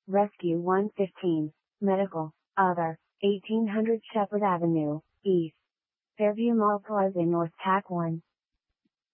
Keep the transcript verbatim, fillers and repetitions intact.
Rescue one fifteen, Medical, Other, eighteen hundred Shepherd Avenue, East. Fairview Mall Plaza North Tack one.